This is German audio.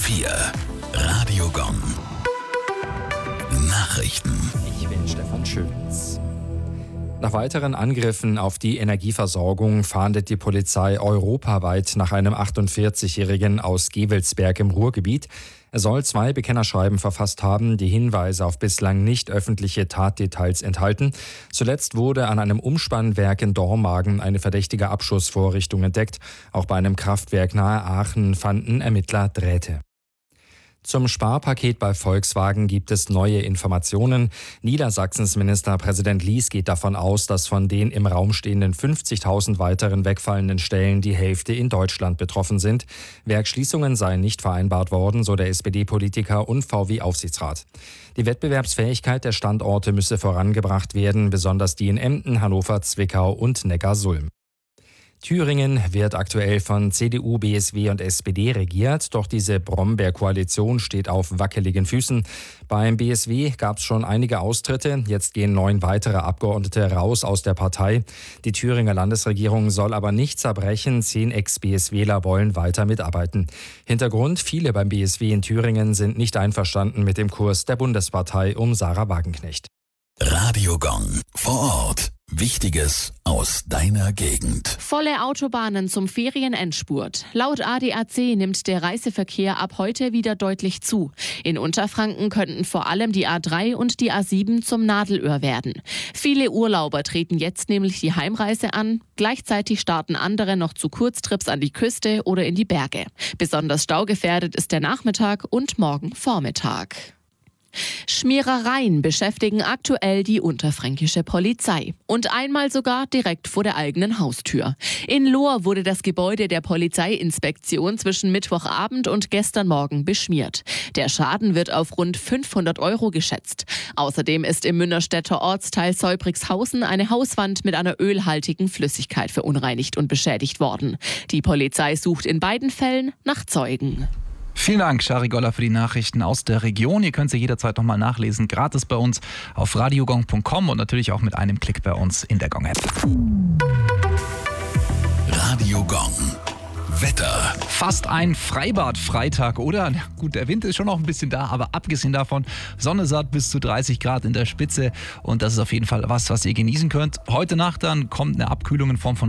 104 Radio Gong. Nachrichten. Ich bin Stefan Schönitz. Nach weiteren Angriffen auf die Energieversorgung fahndet die Polizei europaweit nach einem 48-Jährigen aus Gevelsberg im Ruhrgebiet. Er soll 2 Bekennerschreiben verfasst haben, die Hinweise auf bislang nicht öffentliche Tatdetails enthalten. Zuletzt wurde an einem Umspannwerk in Dormagen eine verdächtige Abschussvorrichtung entdeckt. Auch bei einem Kraftwerk nahe Aachen fanden Ermittler Drähte. Zum Sparpaket bei Volkswagen gibt es neue Informationen. Niedersachsens Ministerpräsident Lies geht davon aus, dass von den im Raum stehenden 50.000 weiteren wegfallenden Stellen die Hälfte in Deutschland betroffen sind. Werksschließungen seien nicht vereinbart worden, so der SPD-Politiker und VW-Aufsichtsrat. Die Wettbewerbsfähigkeit der Standorte müsse vorangebracht werden, besonders die in Emden, Hannover, Zwickau und Neckarsulm. Thüringen wird aktuell von CDU, BSW und SPD regiert, doch diese Brombeer-Koalition steht auf wackeligen Füßen. Beim BSW gab es schon einige Austritte, jetzt gehen 9 weitere Abgeordnete raus aus der Partei. Die Thüringer Landesregierung soll aber nicht zerbrechen, 10 Ex-BSWler wollen weiter mitarbeiten. Hintergrund: viele beim BSW in Thüringen sind nicht einverstanden mit dem Kurs der Bundespartei um Sarah Wagenknecht. Radio Gong. Vor Ort. Wichtiges aus deiner Gegend. Volle Autobahnen zum Ferienendspurt. Laut ADAC nimmt der Reiseverkehr ab heute wieder deutlich zu. In Unterfranken könnten vor allem die A3 und die A7 zum Nadelöhr werden. Viele Urlauber treten jetzt nämlich die Heimreise an. Gleichzeitig starten andere noch zu Kurztrips an die Küste oder in die Berge. Besonders staugefährdet ist der Nachmittag und morgen Vormittag. Schmierereien beschäftigen aktuell die unterfränkische Polizei. Und einmal sogar direkt vor der eigenen Haustür. In Lohr wurde das Gebäude der Polizeiinspektion zwischen Mittwochabend und gestern Morgen beschmiert. Der Schaden wird auf rund 500 € geschätzt. Außerdem ist im Münnerstädter Ortsteil Seubrigshausen eine Hauswand mit einer ölhaltigen Flüssigkeit verunreinigt und beschädigt worden. Die Polizei sucht in beiden Fällen nach Zeugen. Vielen Dank, Shari Goller, für die Nachrichten aus der Region. Ihr könnt sie jederzeit nochmal nachlesen, gratis bei uns auf radiogong.com und natürlich auch mit einem Klick bei uns in der Gong-App. Radio Gong. Wetter. Fast ein Freibad-Freitag, oder? Gut, der Wind ist schon noch ein bisschen da, aber abgesehen davon, Sonne satt bis zu 30 Grad in der Spitze und das ist auf jeden Fall was ihr genießen könnt. Heute Nacht dann kommt eine Abkühlung in Form von